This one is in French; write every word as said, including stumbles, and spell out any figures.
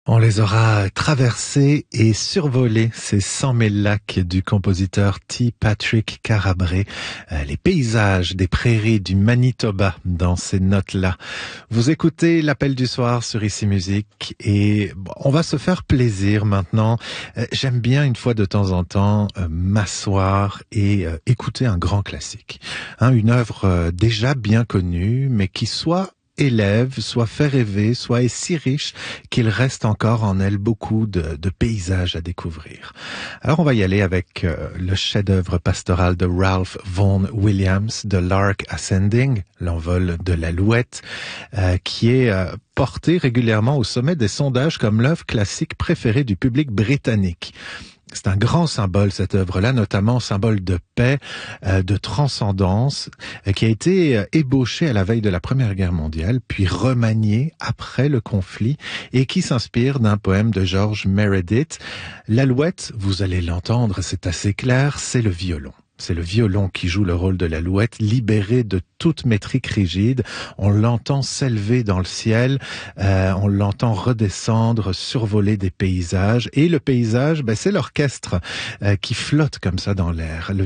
On les aura traversés et survolés, ces cent mille lacs du compositeur T. Patrick Carabré, euh, les paysages des prairies du Manitoba dans ces notes-là. Vous écoutez l'appel du soir sur Ici Musique et bon, on va se faire plaisir maintenant. Euh, j'aime bien une fois de temps en temps euh, m'asseoir et euh, écouter un grand classique. Hein, une œuvre euh, déjà bien connue, mais qui soit élève, soit fait rêver, soit est si riche qu'il reste encore en elle beaucoup de, de paysages à découvrir. Alors on va y aller avec euh, le chef-d'œuvre pastoral de Ralph Vaughan Williams, The Lark Ascending, l'envol de l'alouette, euh, qui est euh, porté régulièrement au sommet des sondages comme l'œuvre classique préférée du public britannique. C'est un grand symbole, cette œuvre-là, notamment symbole de paix, euh, de transcendance, euh, qui a été euh, ébauché à la veille de la Première Guerre mondiale, puis remanié après le conflit, et qui s'inspire d'un poème de George Meredith. L'alouette, vous allez l'entendre, c'est assez clair, c'est le violon. C'est le violon qui joue le rôle de l'alouette, libéré de toute métrique rigide. On l'entend s'élever dans le ciel, euh, on l'entend redescendre, survoler des paysages. Et le paysage, ben, c'est l'orchestre euh, qui flotte comme ça dans l'air. Le